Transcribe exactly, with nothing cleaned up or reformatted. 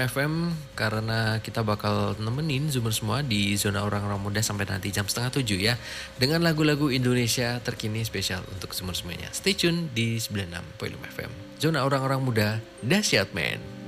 F M karena kita bakal nemenin Zoomer semua di zona orang-orang muda sampai nanti jam setengah tujuh ya. Dengan lagu-lagu Indonesia terkini spesial untuk Zoomer semuanya. Stay tune di sembilan puluh enam koma lima F M. Zona orang-orang muda, dahsyat men.